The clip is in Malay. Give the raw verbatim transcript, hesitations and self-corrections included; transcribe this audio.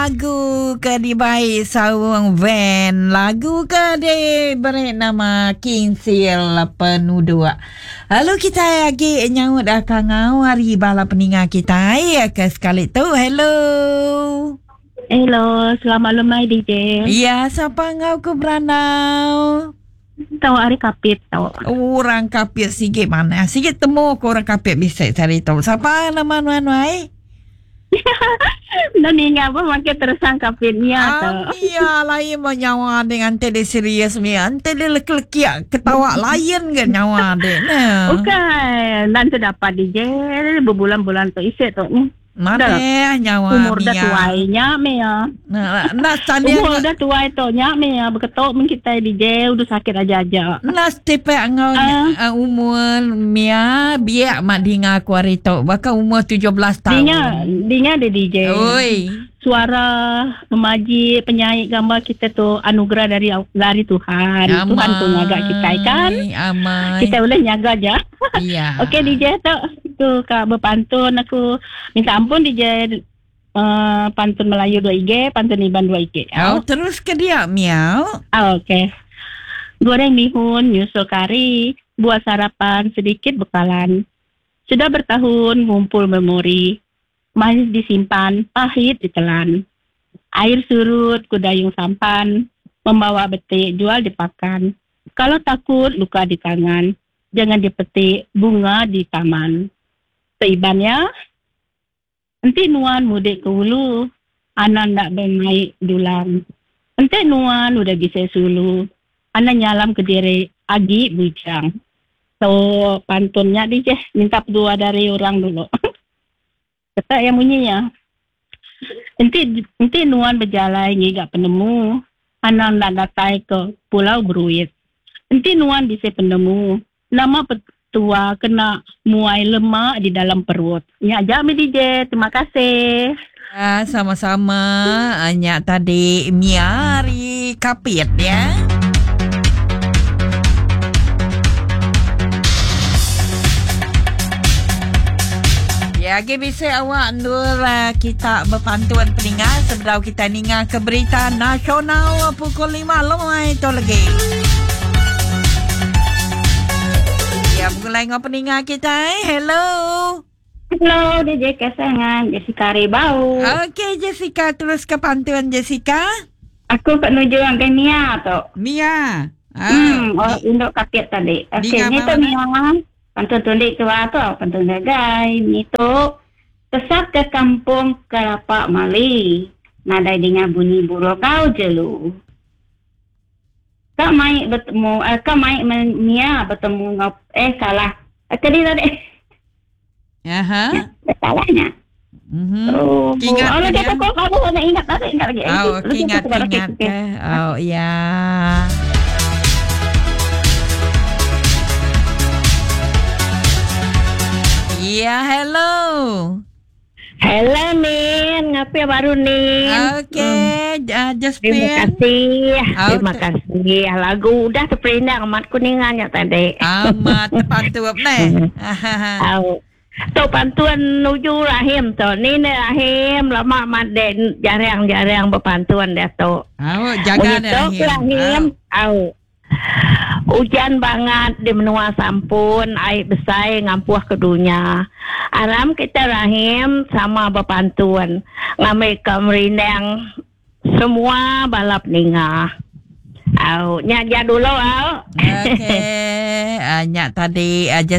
Lagu ke di baik sawang van. Lagu ke di beri nama Kinsil Penudua. Lalu kita lagi nyawut akan ngawari bala peningat kita ya ke sekali tu. Hello. Hello, selamat lemai D J. Ya, siapa ngau ke beranau? Tahu hari kapit tahu. Orang kapit sikit mana? Sikit temu ke orang kapit bisa cari tahu. Siapa nama nuan-nuai? Dan ingat apa makin tersang kapitnya tu. Iya, lain menyawa dengan tele serius mi. Ante dia leki-leki ketawa lain ke nyawa dia. Nah. Bukan, dan tu dapat D J berbulan-bulan tu isi tu. Mana nyawa umur dah tuainya me ya. Nah, nak tanya umur dah tuai tu nya me ya berketok men kita D J udah sakit aja-aja. Nas tepe ngau uh, umur mia biak mak dinga aku hari tu. Bahkan umur tujuh belas tahun. Dinya dinya ada D J. Oi. Suara pemaji penyanyi gambar kita tu anugerah dari dari Tuhan. Amai. Tuhan tu nyaga kita kan. Amai. Kita boleh nyaga aja. Iya. Okey D J tu tu Kak berpantun aku minta ampun D J uh, pantun Melayu dua I G, pantun Iban dua I G. Oh, terus ke dia miau. Oh, okey. Goreng bihun, nyusul kari, buat sarapan sedikit bekalan. Sudah bertahun ngumpul memori. Manis disimpan, pahit ditelan. Air surut, kudayung sampan. Membawa betik, jual dipakan. Kalau takut, luka di tangan. Jangan dipetik, bunga di taman. Seibannya, enti nuan mudik ke hulu. Anak nak bermain dulang. Enti nuan udah bisa sulu. Anak nyalam ke diri, agi bujang. So, pantunnya di je, minta dua dari orang dulu. Kata yang bunyinya. Enti enti nuan berjalan gak penemu. Anak nak datai ke Pulau Beruit. Enti nuan bisa penemu. Nama petua kena muai lemak di dalam perut. Ya, jami D J. Terima kasih. Ya, sama-sama. Hanya tadi miari kapit ya. Ya, bisa awak nur kita berpantun peningat sebelum kita ningat ke berita nasional pukul lima lemai itu lagi. Ya, mulai ngau peningat kita. Hello. Hello, D J kesayangan Jessica Ribau. Okey, Jessica, terus ke pantun Jessica. Aku menuju angkai Mia tu. Mia. Ah, Hmm, oh, induk kakek tadi. Okey, ni tu Mia. Pantun tulik tua tu, pantun gagai. Ni tu, kesat ke kampung Kelapak Mali. Nadai dengan bunyi burung kau jelu. Kak Mai bertemu, eh, Kak Mai Mia bertemu ngau, eh salah. Tadi tadi. Aha. Salahnya. Mhm. Oh, Ingat oh, ke dia? Aku kamu nak ingat tak? Ingat lagi. Oh, okay, ingat, ingat ke. Oh, ya. Ya, hello. Hello, Min. Ngapa baru ni? Okey, hmm. uh, just Terima kasih. Oh, Terima t- kasih. Lagu udah terperindah amat kuningannya tadi. Amat terpantun ni. Tahu. Tu pantuan nuju Rahim tu. Ni ni Rahim lama made jarang-jarang berpantuan dia tu. Oh, jaga ni Rahim. Rahim. Tahu. Hujan banget di menua sampun, air besar ngampuh ke dunia. Aram kita Rahim sama berpantun. Ngambil kemerindang semua balap ningah. Au, nyak dia dulu au. Okey, uh, nyak tadi aja